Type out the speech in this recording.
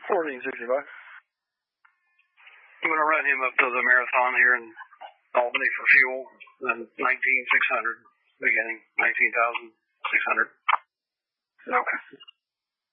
$14.65. I'm going to run him up to the marathon here in Albany for fuel. Then 19,600 beginning, 19,600. Okay.